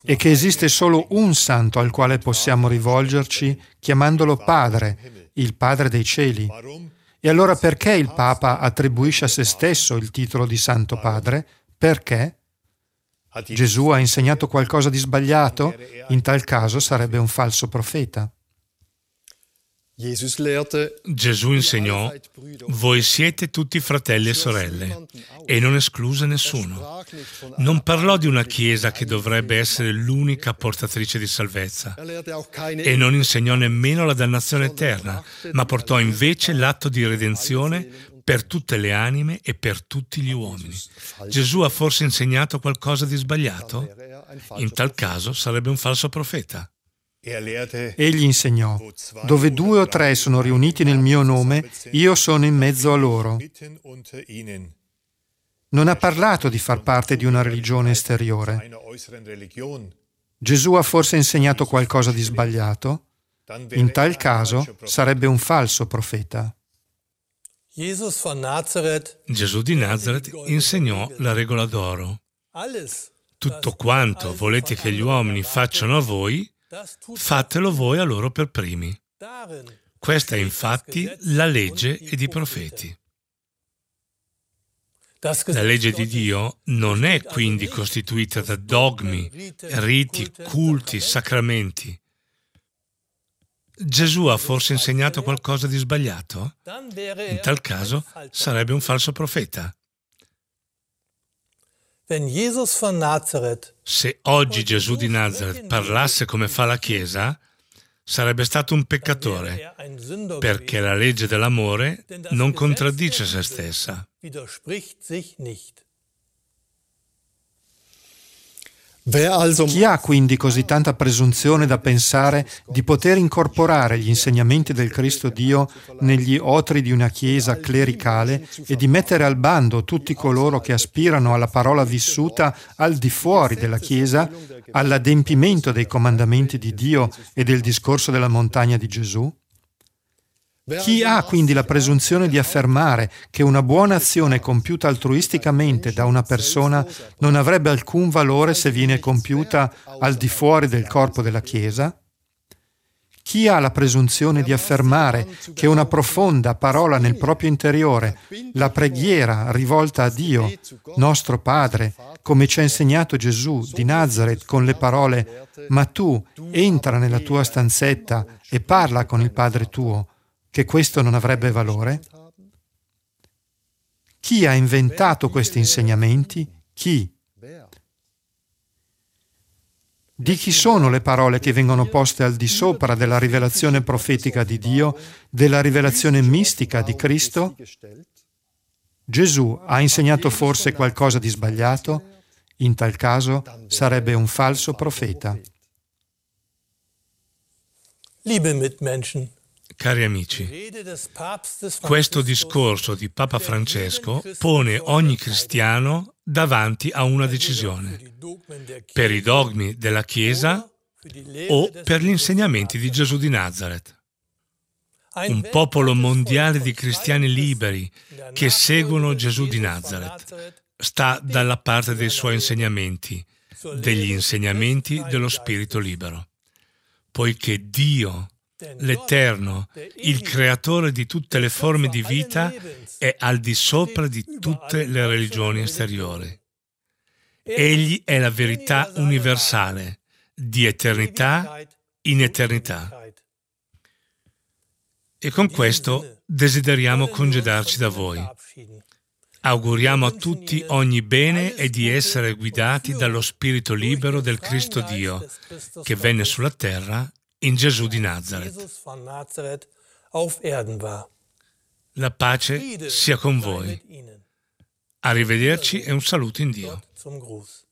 e che esiste solo un santo al quale possiamo rivolgerci chiamandolo Padre, il Padre dei cieli. E allora perché il Papa attribuisce a se stesso il titolo di Santo Padre? Perché? Gesù ha insegnato qualcosa di sbagliato? In tal caso sarebbe un falso profeta. Gesù insegnò: voi siete tutti fratelli e sorelle, e non escluse nessuno. Non parlò di una Chiesa che dovrebbe essere l'unica portatrice di salvezza, e non insegnò nemmeno la dannazione eterna, ma portò invece l'atto di redenzione per tutte le anime e per tutti gli uomini. Gesù ha forse insegnato qualcosa di sbagliato? In tal caso sarebbe un falso profeta. Egli insegnò: dove 2 o 3 sono riuniti nel mio nome, io sono in mezzo a loro. Non ha parlato di far parte di una religione esteriore. Gesù ha forse insegnato qualcosa di sbagliato? In tal caso sarebbe un falso profeta. Gesù di Nazaret insegnò la regola d'oro. Tutto quanto volete che gli uomini facciano a voi, fatelo voi a loro per primi. Questa è infatti la legge ed i profeti. La legge di Dio non è quindi costituita da dogmi, riti, culti, sacramenti. Gesù ha forse insegnato qualcosa di sbagliato? In tal caso sarebbe un falso profeta. Se oggi Gesù di Nazaret parlasse come fa la Chiesa, sarebbe stato un peccatore, perché la legge dell'amore non contraddice se stessa. Chi ha quindi così tanta presunzione da pensare di poter incorporare gli insegnamenti del Cristo Dio negli otri di una Chiesa clericale e di mettere al bando tutti coloro che aspirano alla parola vissuta al di fuori della Chiesa, all'adempimento dei comandamenti di Dio e del discorso della montagna di Gesù? Chi ha quindi la presunzione di affermare che una buona azione compiuta altruisticamente da una persona non avrebbe alcun valore se viene compiuta al di fuori del corpo della Chiesa? Chi ha la presunzione di affermare che una profonda parola nel proprio interiore, la preghiera rivolta a Dio, nostro Padre, come ci ha insegnato Gesù di Nazaret con le parole «Ma tu entra nella tua stanzetta e parla con il Padre tuo», che questo non avrebbe valore? Chi ha inventato questi insegnamenti? Chi? Di chi sono le parole che vengono poste al di sopra della rivelazione profetica di Dio, della rivelazione mistica di Cristo? Gesù ha insegnato forse qualcosa di sbagliato? In tal caso sarebbe un falso profeta. Liebe Mitmenschen, cari amici, questo discorso di Papa Francesco pone ogni cristiano davanti a una decisione: per i dogmi della Chiesa o per gli insegnamenti di Gesù di Nazaret. Un popolo mondiale di cristiani liberi che seguono Gesù di Nazaret sta dalla parte dei suoi insegnamenti, degli insegnamenti dello Spirito libero, poiché Dio, l'Eterno, il creatore di tutte le forme di vita, è al di sopra di tutte le religioni esteriori. Egli è la verità universale, di eternità in eternità. E con questo desideriamo congedarci da voi. Auguriamo a tutti ogni bene e di essere guidati dallo Spirito libero del Cristo Dio, che venne sulla terra in Gesù di Nazaret. La pace sia con voi. Arrivederci e un saluto in Dio.